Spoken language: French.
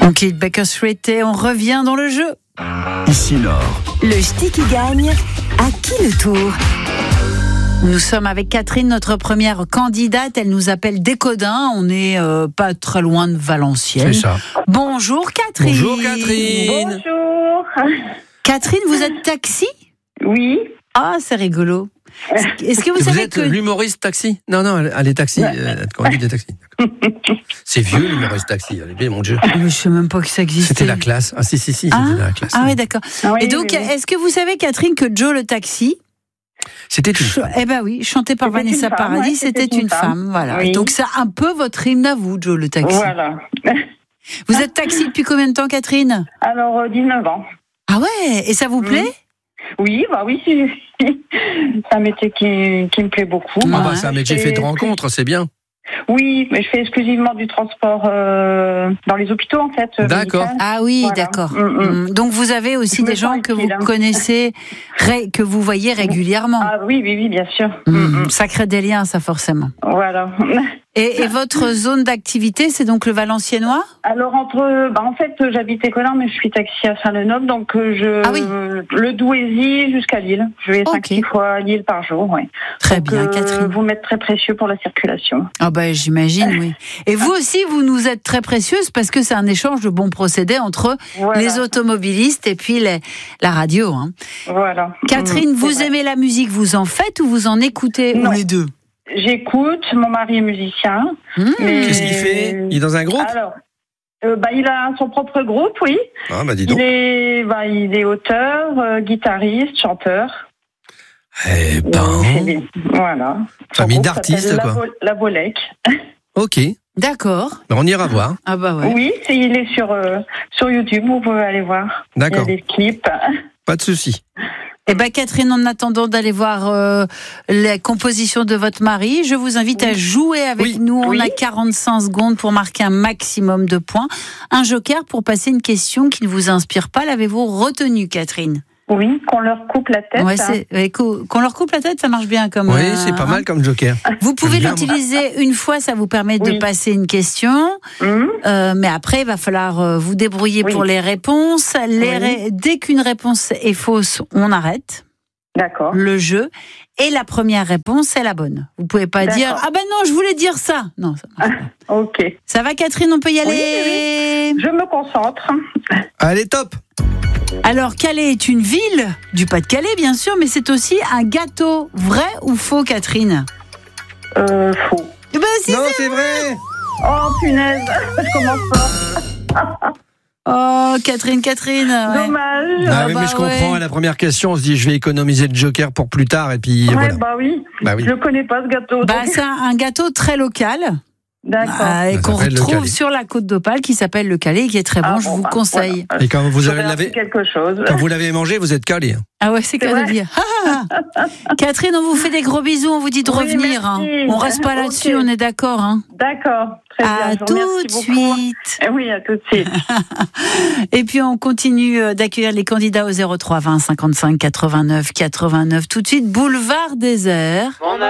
On quitte Baker Street et on revient dans le jeu. Ici Nord. Le ch'ti qui gagne, à qui le tour? Nous sommes avec Catherine, notre première candidate. Elle nous appelle Décodin. On n'est pas très loin de Valenciennes. C'est ça. Bonjour Catherine. Bonjour Catherine. Bonjour. Catherine, vous êtes taxi? Oui. Ah, c'est rigolo. Est-ce que vous savez êtes que... l'humoriste taxi? Non, elle est taxi. Elle conduit des taxis. C'est vieux l'humoriste taxi. Allez, mon Dieu. Je ne sais même pas que ça existait. C'était la classe. Ah si, c'était la classe. Ah oui, d'accord. Ah oui, Et donc, oui, oui. est-ce que vous savez, Catherine, que Joe le taxi, C'était une femme. eh ben oui, chanté par C'était Vanessa une femme, Paradis, ouais, c'était une femme. Voilà. Oui. Donc, c'est un peu votre hymne à vous, Joe le taxi. Voilà. Vous êtes taxi depuis combien de temps, Catherine? Alors, 19 ans. Ah ouais, et ça vous plaît? Oui, c'est un métier qui me plaît beaucoup. Ah Ouais. bah, c'est un métier fait de rencontres, c'est bien. Oui, mais je fais exclusivement du transport dans les hôpitaux, en fait. D'accord. médical. Ah oui, Voilà. d'accord. Donc, vous avez aussi Je me des gens sens que vous utile, hein. connaissez, que vous voyez régulièrement. Ah oui, bien sûr. Ça crée des liens, ça, forcément. Voilà. Et votre zone d'activité, c'est donc le Valenciennois? Alors, en fait, j'habite Écolin, mais je suis taxi à Saint-Lenoble, donc Ah oui. le Douaisis jusqu'à Lille. Je vais Ok. 5-6 fois à Lille par jour, ouais. Très Donc, bien, Catherine. vous m'êtes très précieux pour la circulation. Ah ben j'imagine, oui. Et vous aussi, vous nous êtes très précieuse parce que c'est un échange de bons procédés entre Voilà. les automobilistes et puis la radio. Hein. Voilà. Catherine, C'est vous vrai. aimez la musique, vous en faites ou vous en écoutez? Non. Ou les deux? J'écoute, mon mari est musicien. Mais... Qu'est-ce qu'il fait? Il est dans un groupe? Alors, il a son propre groupe, oui. Ah bah dis donc. Il est auteur, guitariste, chanteur. Eh ben, Voilà. Son famille groupe d'artistes, s'appelle quoi. La Bolec. ok. D'accord. On ira voir. Ah bah ouais. Oui, il est sur YouTube, vous pouvez aller voir. D'accord. Il y a des clips. Pas de souci. Eh ben Catherine, en attendant d'aller voir les compositions de votre mari, je vous invite à jouer avec Oui. nous. On Oui. a 45 secondes pour marquer un maximum de points. Un joker pour passer une question qui ne vous inspire pas. L'avez-vous retenu, Catherine? Oui, qu'on leur coupe la tête. Ouais, qu'on leur coupe la tête, ça marche bien comme. Oui, c'est pas mal comme joker. Vous pouvez Bien. l'utiliser une fois, ça vous permet de Oui. passer une question. Mais après, il va falloir vous débrouiller Oui. pour les réponses. Dès qu'une réponse est fausse, on arrête D'accord. le jeu. Et la première réponse, c'est la bonne. Vous pouvez pas D'accord. dire, ah ben non, je voulais dire ça. Non, ça marche pas. Ok. Ça va, Catherine, on peut y aller? Oui. Je me concentre. Allez, top. Alors, Calais est une ville du Pas-de-Calais, bien sûr, mais c'est aussi un gâteau. Vrai ou faux, Catherine? Faux. Ben si, Non, c'est vrai. Oh, punaise. Je commence fort. Oh, Catherine. Ouais. Dommage. Ah oui, bah mais je comprends. ouais. À la première question, on se dit, je vais économiser le joker pour plus tard, et puis Ouais, voilà. oui. Bah oui. Je connais pas ce gâteau. Bah, donc- c'est un gâteau très local. D'accord. Et Ça qu'on s'appelle le retrouve Calais. sur la côte d'Opale, qui s'appelle le Calais, qui est très bon, Ah, je bon, vous bah, conseille. voilà. Et quand vous J'aurais l'avez, appris quelque chose. quand vous l'avez mangé, vous êtes calé. hein. Ah ouais, c'est qu'à vrai. le dire. Catherine, on vous fait des gros bisous, on vous dit de Oui, revenir. merci. Hein. On reste pas là-dessus, Ok. on est d'accord. Hein. D'accord. Très bien. À Je vous tout remercie de beaucoup. suite. Oui, à tout de suite. Et puis on continue d'accueillir les candidats au 03 20 55 89 89. Tout de suite, Boulevard Désert.